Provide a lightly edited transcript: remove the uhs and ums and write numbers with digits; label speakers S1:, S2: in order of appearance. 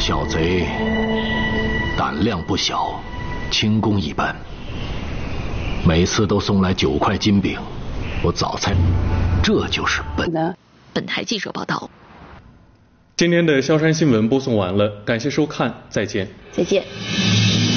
S1: 小贼胆量不小，轻功一般，每次都送来9块金饼，我早猜这就是
S2: 本台记者报道。
S3: 今天的萧山新闻播送完了，感谢收看，再见。
S2: 再见。